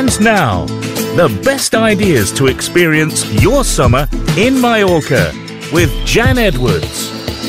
Plans now. The best ideas to experience your summer in Mallorca with Jan Edwards.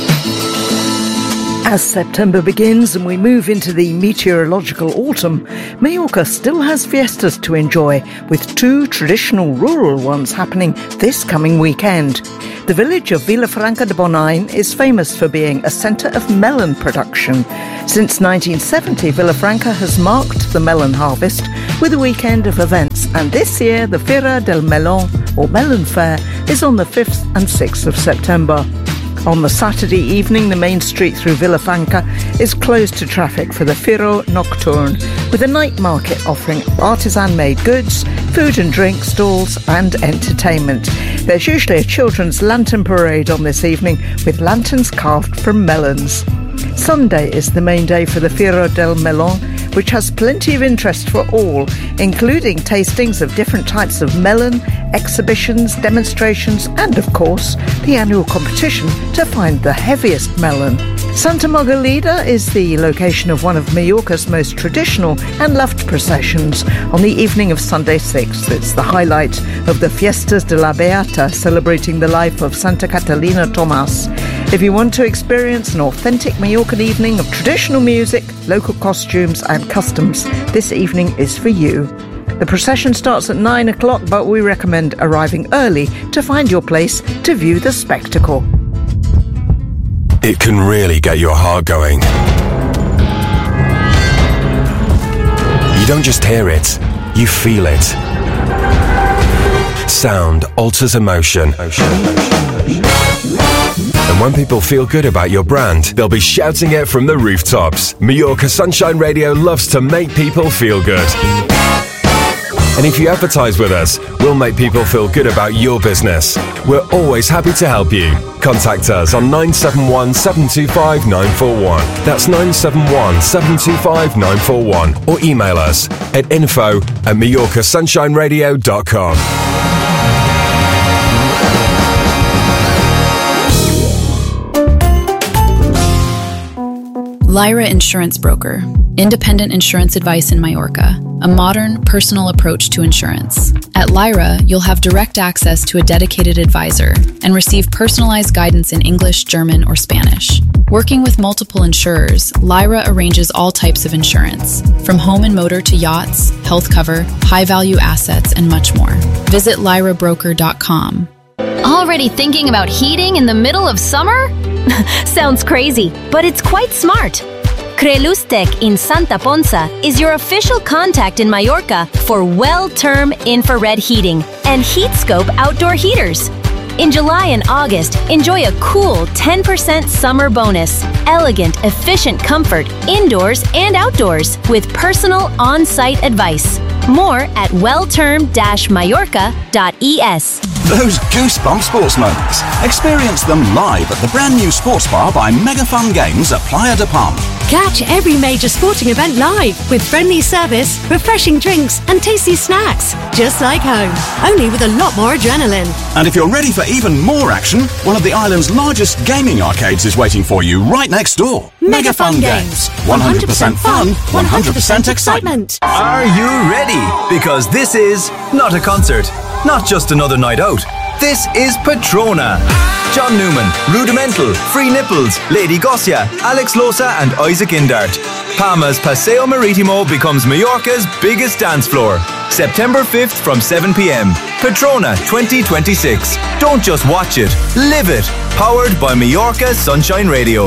As September begins and we move into the meteorological autumn, Mallorca still has fiestas to enjoy, with 2 traditional rural ones happening this coming weekend. The village of Vilafranca de Bonany is famous for being a centre of melon production. Since 1970, Vilafranca has marked the melon harvest with a weekend of events, and this year the Fira del Melón, or Melon Fair, is on the 5th and 6th of September. On the Saturday evening, the main street through Vilafranca is closed to traffic for the Firo Nocturne, with a night market offering artisan-made goods, food and drink stalls and entertainment. There's usually a children's lantern parade on this evening, with lanterns carved from melons. Sunday is the main day for the Fira del Melón, which has plenty of interest for all, including tastings of different types of melon, exhibitions, demonstrations, and of course, the annual competition to find the heaviest melon. Santa Margalida is the location of one of Mallorca's most traditional and loved processions on the evening of Sunday 6th. It's the highlight of the Fiestas de la Beata, celebrating the life of Santa Catalina Tomàs. If you want to experience an authentic Mallorcan evening of traditional music, local costumes and customs, this evening is for you. The procession starts at 9 o'clock, but we recommend arriving early to find your place to view the spectacle. It can really get your heart going. You don't just hear it, you feel it. Sound alters emotion. And when people feel good about your brand, they'll be shouting it from the rooftops. Mallorca Sunshine Radio loves to make people feel good. And if you advertise with us, we'll make people feel good about your business. We're always happy to help you. Contact us on 971 725 941. That's 971 725 941. Or email us at info@mallorcasunshine.com. Lyra Insurance Broker. Independent insurance advice in Mallorca. A modern, personal approach to insurance. At Lyra, you'll have direct access to a dedicated advisor and receive personalized guidance in English, German, or Spanish. Working with multiple insurers, Lyra arranges all types of insurance, from home and motor to yachts, health cover, high-value assets, and much more. Visit lyrabroker.com. Already thinking about heating in the middle of summer? Sounds crazy, but it's quite smart. Crelustec in Santa Ponsa is your official contact in Mallorca for well-term infrared heating and HeatScope outdoor heaters. In July and August, enjoy a cool 10% summer bonus. Elegant, efficient comfort, indoors and outdoors, with personal on-site advice. More at wellterm-mallorca.es. Those goosebump sports moments. Experience them live at the brand new sports bar by Mega Fun Games at Playa de Palma. Catch every major sporting event live with friendly service, refreshing drinks and tasty snacks. Just like home, only with a lot more adrenaline. And if you're ready for even more action, one of the island's largest gaming arcades is waiting for you right next door. Mega Fun Games. 100% fun, 100% excitement. Are you ready? Because this is not a concert, not just another night out. This is Patrona. John Newman, Rudimental, Free Nipples, Lady Gosia, Alex Losa and Isaac Indart. Palma's Paseo Maritimo becomes Mallorca's biggest dance floor. September 5th from 7 p.m. Patrona 2026. Don't just watch it, live it. Powered by Mallorca Sunshine Radio.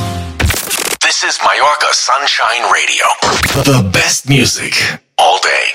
This is Mallorca Sunshine Radio. The best music all day.